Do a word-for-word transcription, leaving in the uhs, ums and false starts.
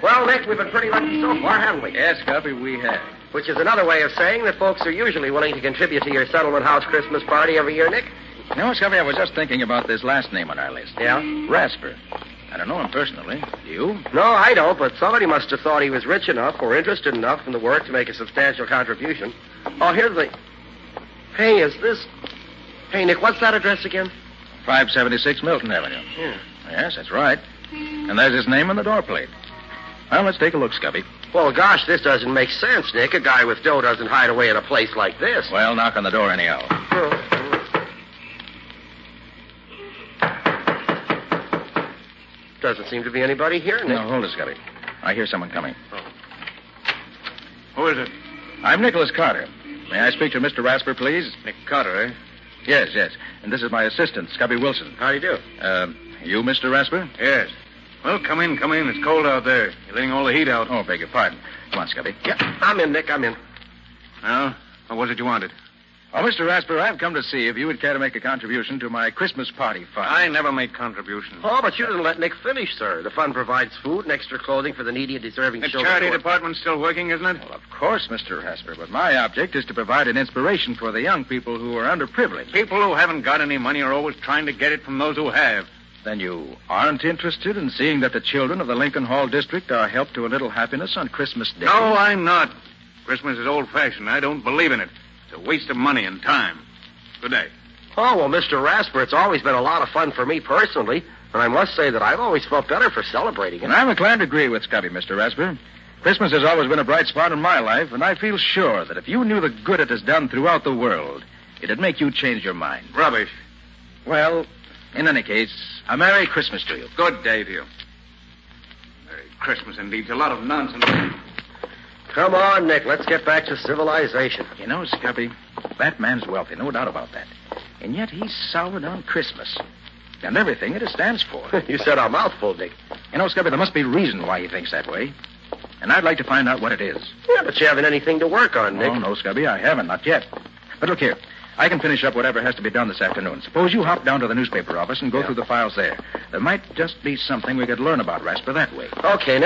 Well, Nick, we've been pretty lucky so far, haven't we? Yes, Scubby, we have. Which is another way of saying that folks are usually willing to contribute to your settlement house Christmas party every year, Nick. You know, Scubby, I was just thinking about this last name on our list. Yeah? Rasper. I don't know him personally. Do you? No, I don't, but somebody must have thought he was rich enough or interested enough in the work to make a substantial contribution. Oh, here's the... Hey, is this... Hey, Nick, what's that address again? five seventy-six Milton Avenue. Yeah. Yes, that's right. And there's his name on the door plate. Well, let's take a look, Scubby. Well, gosh, this doesn't make sense, Nick. A guy with dough doesn't hide away in a place like this. Well, knock on the door anyhow. Oh. Doesn't seem to be anybody here, Nick. No, hold it, Scubby. I hear someone coming. Oh. Who is it? I'm Nicholas Carter. May I speak to Mister Rasper, please? Nick Carter, eh? Yes, yes. And this is my assistant, Scubby Wilson. How do you do? Uh, you, Mister Rasper? Yes. Well, come in, come in. It's cold out there. You're letting all the heat out. Oh, beg your pardon. Come on, Scubby. Yeah, I'm in, Nick. I'm in. Well, what was it you wanted? Oh, Mister Rasper, I've come to see if you would care to make a contribution to my Christmas party fund. I never make contributions. Oh, but you didn't let Nick finish, sir. The fund provides food and extra clothing for the needy and deserving The children. charity who are- department's still working, isn't it? Well, of course, Mister Rasper, but my object is to provide an inspiration for the young people who are underprivileged. People who haven't got any money are always trying to get it from those who have. Then you aren't interested in seeing that the children of the Lincoln Hall district are helped to a little happiness on Christmas Day? No, I'm not. Christmas is old-fashioned. I don't believe in it. It's a waste of money and time. Good day. Oh, well, Mister Rasper, it's always been a lot of fun for me personally, and I must say that I've always felt better for celebrating it. And I'm inclined to agree with Scubby, Mister Rasper. Christmas has always been a bright spot in my life, and I feel sure that if you knew the good it has done throughout the world, it'd make you change your mind. Rubbish. Well, in any case, a Merry Christmas to you. Good day to you. Merry Christmas, indeed. It's a lot of nonsense. Come on, Nick. Let's get back to civilization. You know, Scubby, that man's wealthy, no doubt about that. And yet he's soured on Christmas and everything it stands for. You said a mouthful, Nick. You know, Scubby, there must be a reason why he thinks that way. And I'd like to find out what it is. Yeah, but you haven't anything to work on, Nick. Oh, no, Scubby, I haven't, not yet. But look here. I can finish up whatever has to be done this afternoon. Suppose you hop down to the newspaper office and go Yeah. through the files there. There might just be something we could learn about Rasper that way. Okay, Nick.